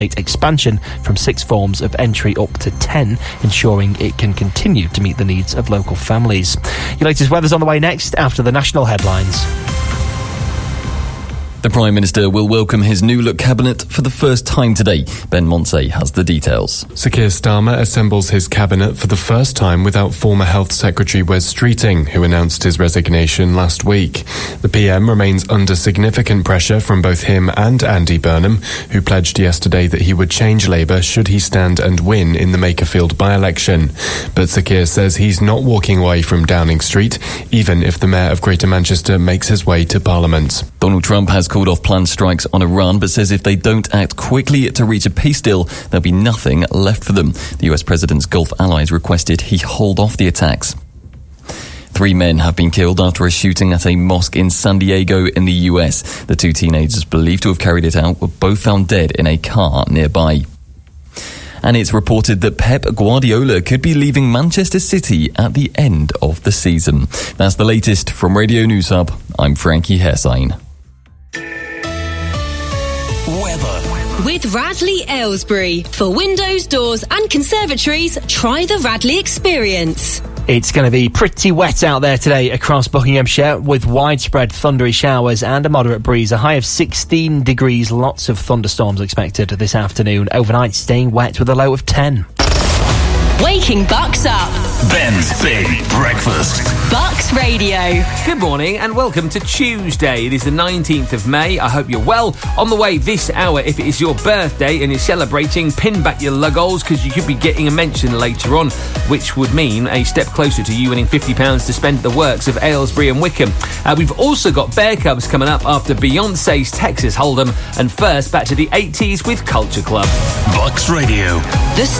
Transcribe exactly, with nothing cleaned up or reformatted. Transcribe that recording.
expansion from six forms of entry up to ten, ensuring it can continue to meet the needs of local families. Your latest weather's on the way next after the national headlines. The Prime Minister will welcome his new-look cabinet for the first time today. Ben Montse has the details. Sir Keir Starmer assembles his cabinet for the first time without former Health Secretary Wes Streeting, who announced his resignation last week. The P M remains under significant pressure from both him and Andy Burnham, who pledged yesterday that he would change Labour should he stand and win in the Makerfield by-election. But Sir Keir says he's not walking away from Downing Street, even if the Mayor of Greater Manchester makes his way to Parliament. Donald Trump has called off planned strikes on Iran, but says if they don't act quickly to reach a peace deal, there'll be nothing left for them. The U S president's Gulf allies requested he hold off the attacks. Three men have been killed after a shooting at a mosque in San Diego in the U S. The two teenagers believed to have carried it out were both found dead in a car nearby. And it's reported that Pep Guardiola could be leaving Manchester City at the end of the season. That's the latest from Radio News Hub. I'm Frankie Hairsign. With Radley Aylesbury. For windows, doors and conservatories, try the Radley experience. It's going to be pretty wet out there today across Buckinghamshire with widespread thundery showers and a moderate breeze. A high of sixteen degrees, lots of thunderstorms expected this afternoon. Overnight staying wet with a low of ten. Waking Bucks up. Ben's Big Breakfast. Bucks Radio. Good morning and welcome to Tuesday. It is the nineteenth of May. I hope you're well. On the way this hour, if it is your birthday and you're celebrating, pin back your luggles because you could be getting a mention later on, which would mean a step closer to you winning fifty pounds to spend at the works of Aylesbury and Wickham. Uh, we've also got Bear Cubs coming up after Beyonce's Texas Hold'em. And first, back to the eighties with Culture Club. Bucks Radio. The